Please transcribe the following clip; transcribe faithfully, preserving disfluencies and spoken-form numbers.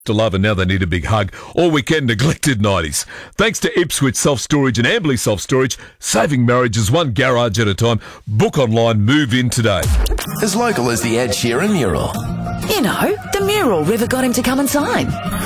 to love and now they need a big hug. All weekend, neglected nineties. Thanks to Ipswich Self-Storage and Amberley Self-Storage, saving marriages one garage at a time. Book online, move in today. As local as the Ed Sheeran mural. You know, the mural River got him to come and sign.